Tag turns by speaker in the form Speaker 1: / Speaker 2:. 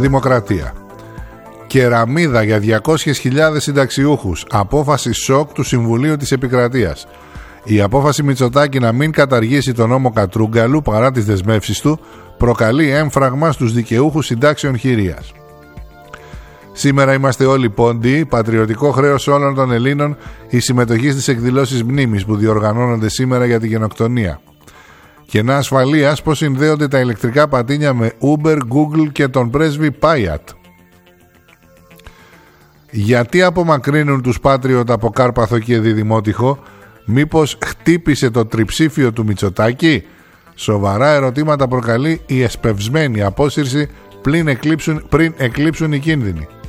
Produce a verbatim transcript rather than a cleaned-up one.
Speaker 1: Δημοκρατία. Κεραμίδα για διακόσιες χιλιάδες συνταξιούχους. Απόφαση σοκ του Συμβουλίου της Επικρατείας. Η απόφαση Μητσοτάκη να μην καταργήσει τον νόμο Κατρούγκαλου παρά τις δεσμεύσεις του προκαλεί έμφραγμα στους δικαιούχους συντάξεων χειρίας. Σήμερα είμαστε όλοι πόντιοι, πατριωτικό χρέος όλων των Ελλήνων η συμμετοχή στις εκδηλώσεις μνήμης που διοργανώνονται σήμερα για τη γενοκτονία. Κενά ασφαλείας, πώς συνδέονται τα ηλεκτρικά πατίνια με Uber, Google και τον πρέσβη Πάιατ. Γιατί απομακρύνουν τους Patriot από Κάρπαθο και Διδημότυχο? Μήπως χτύπησε το τριψήφιο του Μητσοτάκη? Σοβαρά ερωτήματα προκαλεί η εσπευσμένη απόσυρση πριν εκλείψουν, πριν εκλείψουν οι κίνδυνοι.